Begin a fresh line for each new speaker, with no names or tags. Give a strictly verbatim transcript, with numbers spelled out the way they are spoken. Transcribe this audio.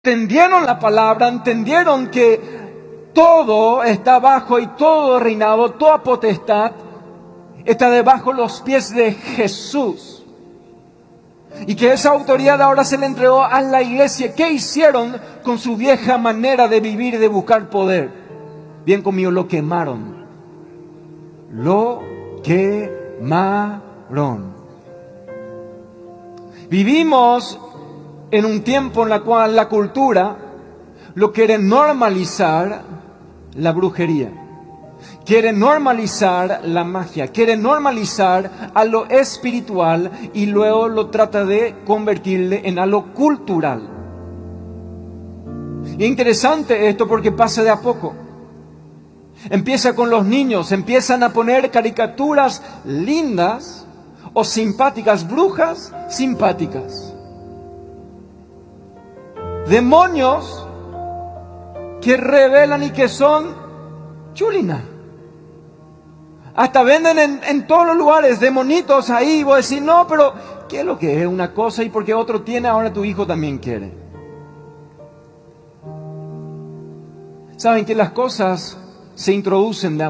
Entendieron la palabra, entendieron que todo está bajo y todo reinado, toda potestad está debajo de los pies de Jesús. Y que esa autoridad ahora se le entregó a la iglesia. ¿Qué hicieron con su vieja manera de vivir y de buscar poder? Bien conmigo, lo quemaron. Lo quemaron. Vivimos en un tiempo en el cual la cultura lo quiere normalizar la brujería. Quiere normalizar la magia, quiere normalizar a lo espiritual y luego lo trata de convertirle en algo cultural. Y interesante esto porque pasa de a poco. Empieza con los niños, empiezan a poner caricaturas lindas o simpáticas, brujas simpáticas. Demonios que revelan y que son chulina. Hasta venden en, en todos los lugares demonitos ahí. Y vos decís, no, pero ¿qué es lo que es una cosa? Y porque otro tiene, ahora tu hijo también quiere. Saben que las cosas se introducen de a